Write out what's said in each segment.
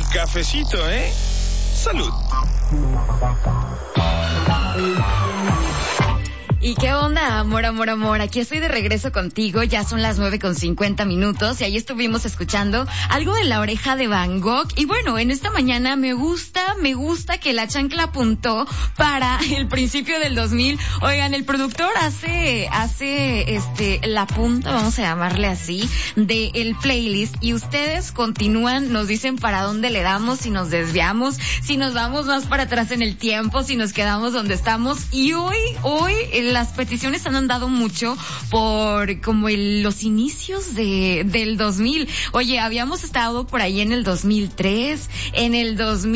cafecito, ¿eh? Salud. ¿Y qué onda, amor, amor, amor? Aquí estoy de regreso contigo, ya son las 9:50 y ahí estuvimos escuchando algo de La Oreja de Van Gogh. Y bueno, en esta mañana me gusta que la chancla apuntó para el principio del 2000. Oigan, el productor hace la punta, vamos a llamarle así, de el playlist, y ustedes continúan, nos dicen para dónde le damos, si nos desviamos, si nos vamos más para atrás en el tiempo, si nos quedamos donde estamos. Y hoy las peticiones han andado mucho por como los inicios del 2000. Oye, habíamos estado por ahí en el 2003, en el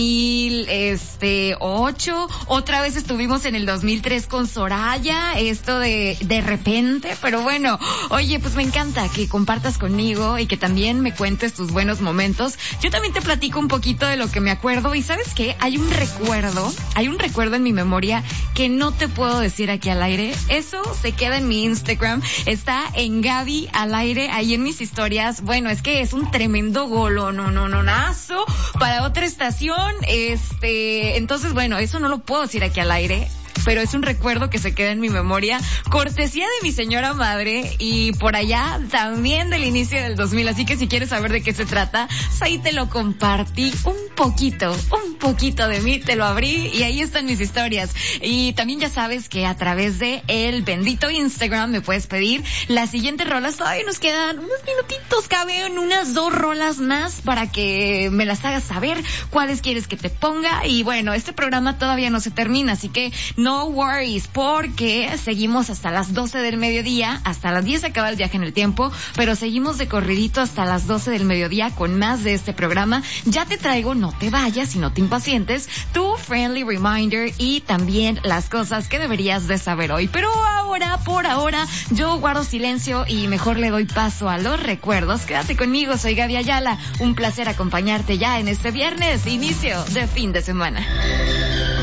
2008, otra vez estuvimos en el 2003 con Soraya, esto de repente, pero bueno, oye, pues me encanta que compartas conmigo y que también me cuentes tus buenos momentos. Yo también te platico un poquito de lo que me acuerdo, y ¿sabes qué? Hay un recuerdo en mi memoria que no te puedo decir aquí al aire. Eso se queda en mi Instagram, está en Gaby al aire, ahí en mis historias. Bueno, es que es un tremendo golononazo para otra estación, entonces bueno, eso no lo puedo decir aquí al aire, pero es un recuerdo que se queda en mi memoria, cortesía de mi señora madre, y por allá también del inicio del 2000, así que si quieres saber de qué se trata, pues ahí te lo compartí un poquito de mí, te lo abrí y ahí están mis historias. Y también ya sabes que a través de el bendito Instagram me puedes pedir las siguientes rolas. Todavía nos quedan unos minutitos, caben unas 2 rolas más para que me las hagas saber cuáles quieres que te ponga. Y bueno, este programa todavía no se termina, así que no worries, porque seguimos hasta las 12 del mediodía, hasta las 10 acaba el viaje en el tiempo, pero seguimos de corridito hasta las 12 del mediodía con más de este programa. Ya te traigo, no te vayas y no te impacientes, tu friendly reminder y también las cosas que deberías de saber hoy. Pero por ahora, yo guardo silencio y mejor le doy paso a los recuerdos. Quédate conmigo, soy Gaby Ayala, un placer acompañarte ya en este viernes, inicio de fin de semana.